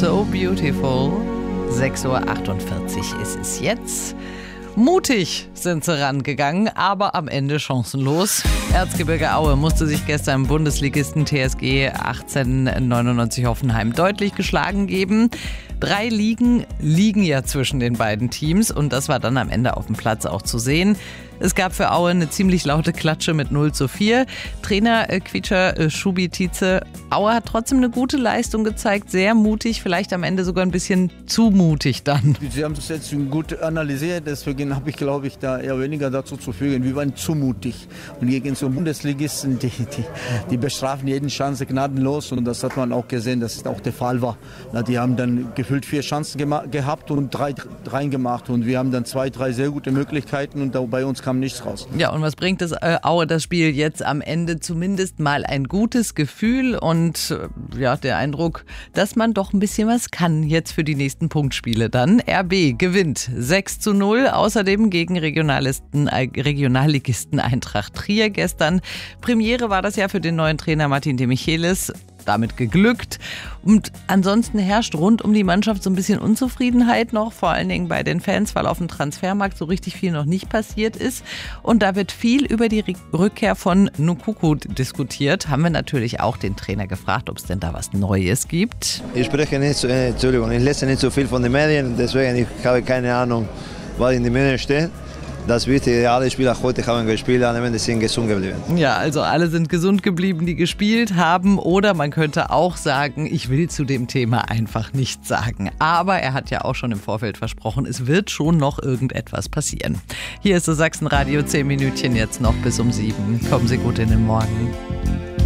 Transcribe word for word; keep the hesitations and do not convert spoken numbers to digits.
So Beautiful. sechs Uhr achtundvierzig ist es jetzt. Mutig sind sie rangegangen, aber am Ende chancenlos. Erzgebirge Aue musste sich gestern im Bundesligisten T S G achtzehnhundertneunundneunzig Hoffenheim deutlich geschlagen geben. Drei Ligen liegen ja zwischen den beiden Teams und das war dann am Ende auf dem Platz auch zu sehen. Es gab für Aue eine ziemlich laute Klatsche mit null zu vier. Trainer äh, Quietscher äh, Schubi Tietze, Aue hat trotzdem eine gute Leistung gezeigt, sehr mutig, vielleicht am Ende sogar ein bisschen zu mutig dann. Sie haben es jetzt gut analysiert, deswegen habe ich, glaube ich, da eher weniger dazu zu fügen. Wir waren zu mutig. Und gegen so Bundesligisten, die, die, die bestrafen jeden Chance gnadenlos und das hat man auch gesehen, dass es auch der Fall war. Na, die haben dann gefühlt vier Chancen gema- gehabt und drei reingemacht und wir haben dann zwei, drei sehr gute Möglichkeiten und da bei uns kam nichts raus. Ja, und was bringt das äh, Aue das Spiel jetzt am Ende? Zumindest mal ein gutes Gefühl und äh, ja, der Eindruck, dass man doch ein bisschen was kann jetzt für die nächsten Punktspiele dann. R B gewinnt sechs zu null, außerdem gegen Regionalisten, äh, Regionalligisten Eintracht Trier gestern. Premiere war das ja für den neuen Trainer Martin de Michelis. Damit geglückt. Und ansonsten herrscht rund um die Mannschaft so ein bisschen Unzufriedenheit noch, vor allen Dingen bei den Fans, weil auf dem Transfermarkt so richtig viel noch nicht passiert ist. Und da wird viel über die Rückkehr von Nkunku diskutiert. Haben wir natürlich auch den Trainer gefragt, ob es denn da was Neues gibt. Ich spreche nicht, äh, Entschuldigung, ich lese nicht so viel von den Medien, deswegen ich habe keine Ahnung, was in den Medien steht. Das Wichtige, alle Spieler heute haben gespielt, alle sind gesund geblieben. Ja, also alle sind gesund geblieben, die gespielt haben. Oder man könnte auch sagen, ich will zu dem Thema einfach nichts sagen. Aber er hat ja auch schon im Vorfeld versprochen, es wird schon noch irgendetwas passieren. Hier ist das Sachsenradio, zehn Minütchen jetzt noch bis um sieben. Kommen Sie gut in den Morgen.